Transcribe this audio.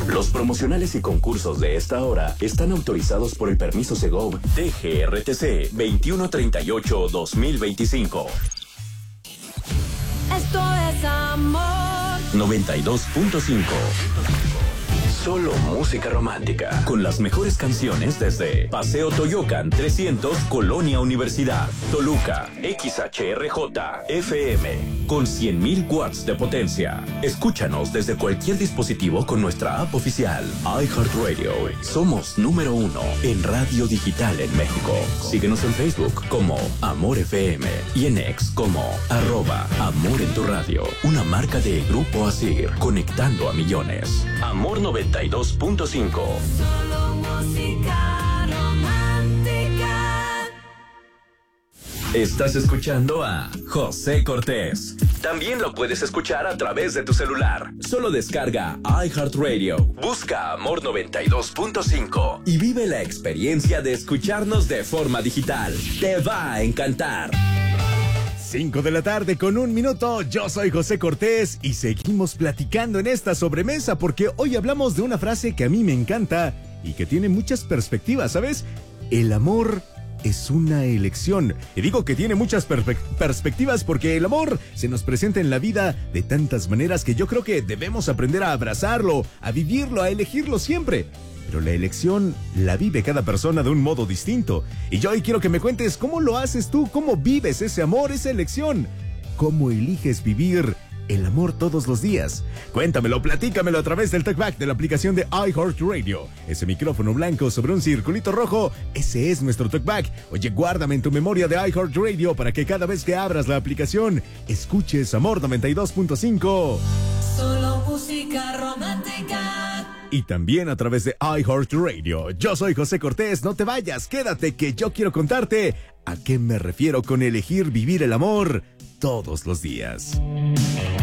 Los promocionales y concursos de esta hora están autorizados por el permiso Segov DGRTC 2138-2025. Esto es amor. 92.5. Solo música romántica. Con las mejores canciones desde Paseo Toyocan 300, Colonia Universidad, Toluca, XHRJ, FM, con 100.000 watts de potencia. Escúchanos desde cualquier dispositivo con nuestra app oficial, iHeartRadio. Somos número 1 en radio digital en México. Síguenos en Facebook como Amor FM y en X como @Amor en tu radio. Una marca de Grupo Asir, conectando a millones. Amor 92.5. Solo música romántica. Estás escuchando a José Cortés. También lo puedes escuchar a través de tu celular. Solo descarga iHeartRadio, busca Amor 92.5 y vive la experiencia de escucharnos de forma digital. Te va a encantar. 5 de la tarde con 1 minuto, yo soy José Cortés y seguimos platicando en esta sobremesa porque hoy hablamos de una frase que a mí me encanta y que tiene muchas perspectivas, ¿sabes? El amor es una elección. Y digo que tiene muchas perspectivas porque el amor se nos presenta en la vida de tantas maneras que yo creo que debemos aprender a abrazarlo, a vivirlo, a elegirlo siempre. Pero la elección la vive cada persona de un modo distinto. Y yo hoy quiero que me cuentes cómo lo haces tú, cómo vives ese amor, esa elección. ¿Cómo eliges vivir el amor todos los días? Cuéntamelo, platícamelo a través del TalkBack de la aplicación de iHeartRadio. Ese micrófono blanco sobre un circulito rojo, ese es nuestro TalkBack. Oye, guárdame en tu memoria de iHeartRadio para que cada vez que abras la aplicación, escuches Amor 92.5. Solo música romántica. Y también a través de iHeartRadio. Yo soy José Cortés, no te vayas, quédate que yo quiero contarte a qué me refiero con elegir vivir el amor todos los días.